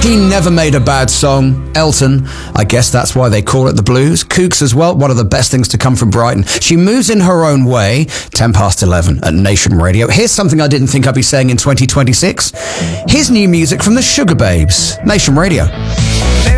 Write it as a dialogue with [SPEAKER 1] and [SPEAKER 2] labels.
[SPEAKER 1] He never made a bad song. Elton, I guess that's why they call it the blues. Kooks as well, one of the best things to come from Brighton. She moves in her own way. 11:10 at Nation Radio. Here's something I didn't think I'd be saying in 2026. Here's new music from the Sugar Babes. Nation Radio.